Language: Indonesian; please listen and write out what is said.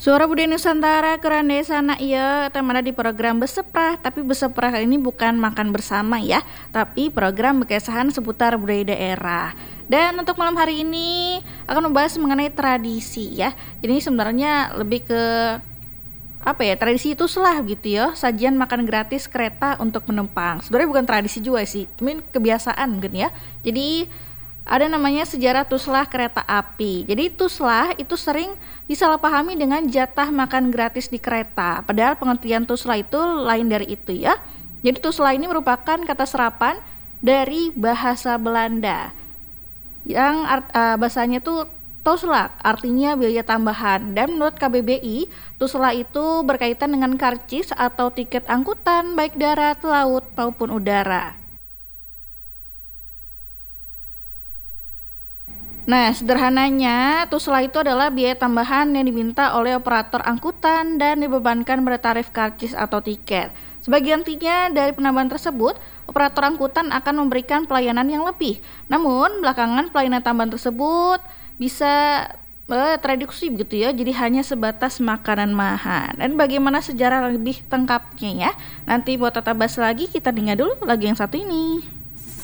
Suara Budaya Nusantara Kerandai sana iya temana di program Beseprah. Tapi Beseprah kali ini bukan makan bersama ya, tapi program berkesahan seputar budaya daerah. Dan untuk malam hari ini akan membahas mengenai tradisi ya. Jadi sebenarnya lebih ke tradisi itu selah gitu ya, sajian makan gratis kereta untuk penumpang. Sebenarnya bukan tradisi juga sih, cuman kebiasaan mungkin ya. Jadi ada namanya sejarah tuslah kereta api. Jadi tuslah itu sering disalahpahami dengan jatah makan gratis di kereta. Padahal pengertian tuslah itu lain dari itu ya. Jadi tuslah ini merupakan kata serapan dari bahasa Belanda yang bahasanya tuh tuslah, artinya biaya tambahan. Dan menurut KBBI, tuslah itu berkaitan dengan karcis atau tiket angkutan baik darat, laut maupun udara. Nah, sederhananya, tuslah itu adalah biaya tambahan yang diminta oleh operator angkutan dan dibebankan pada tarif karcis atau tiket. Sebagai gantinya dari penambahan tersebut, operator angkutan akan memberikan pelayanan yang lebih. Namun, belakangan pelayanan tambahan tersebut bisa tereduksi begitu ya, jadi hanya sebatas makanan mahal. Dan bagaimana sejarah lebih lengkapnya ya? Nanti buat tetap bahas lagi, kita dengar dulu lagu yang satu ini.